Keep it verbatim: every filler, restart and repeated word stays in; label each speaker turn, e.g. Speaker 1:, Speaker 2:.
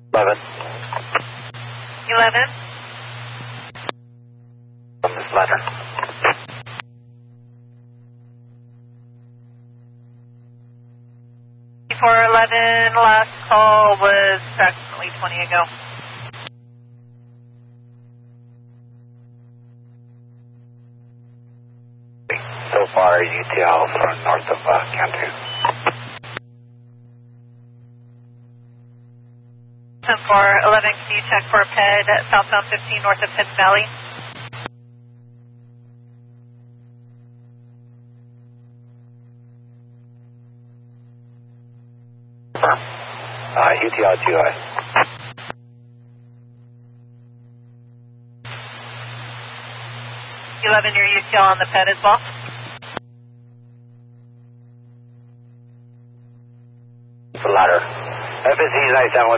Speaker 1: eleven.
Speaker 2: eleven.
Speaker 1: From this ladder.
Speaker 2: four eleven, last call was approximately twenty ago.
Speaker 1: So far, U T L from north of uh, Cantu.
Speaker 2: four eleven, can you check for a P E D at southbound fifteen north of Penn Valley?
Speaker 1: Confirm. Uh, U T L G I.
Speaker 2: eleven, your U T L on the P E D as well?
Speaker 1: The ladder. F S C nine seven one.